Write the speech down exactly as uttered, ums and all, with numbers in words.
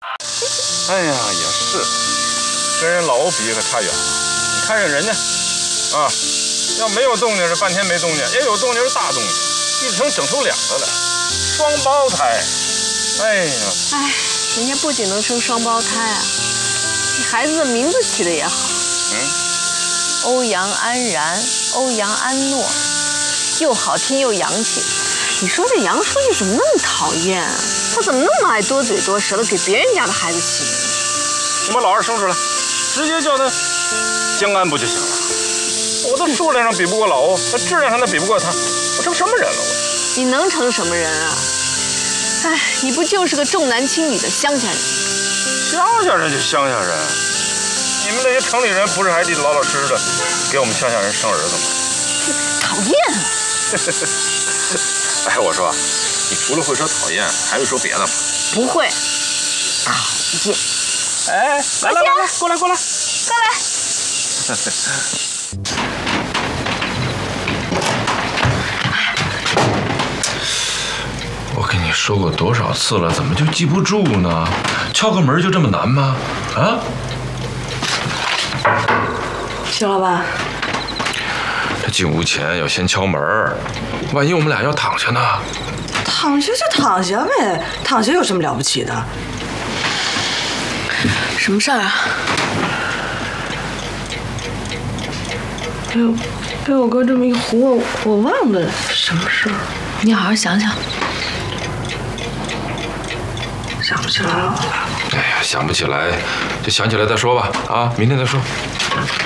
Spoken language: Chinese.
哎呀，也是，跟人老欧比可差远了。你看人人家，啊，要没有动静是半天没动静，也有动静是大动静，一整整出两个来，双胞胎。哎呀， 哎，人家不仅能生双胞胎啊，这孩子的名字起的也好。 嗯， 欧阳安然、欧阳安诺，又好听又洋气。你说这杨书记怎么那么讨厌啊？他怎么那么爱多嘴多舌的给别人家的孩子起名？ 你把老二生出来，直接叫他江安不就行了？我的数量上比不过老欧，那质量上那比不过他，我成什么人了？我你能成什么人啊？哎，你不就是个重男轻女的乡下人？ 乡下人就乡下人，你们这些城里人不是还得老老实实的给我们乡下人生儿子吗？ 讨厌啊！ 哎，我说，你除了会说讨厌，还会说别的吗？ 不会，讨厌。 哎，来来来来，过来过来， 过来。 我跟你说过多少次了，怎么就记不住呢？敲个门就这么难吗？啊？ 徐老板， 这进屋前要先敲门，万一我们俩要躺下呢？ 躺下就躺下呗，躺下有什么了不起的？什么事儿啊？被我被我哥这么一唬我，我忘了什么事儿。 你好好想想。 想不起来了。 哎呀，想不起来，就想起来再说吧。啊，明天再说。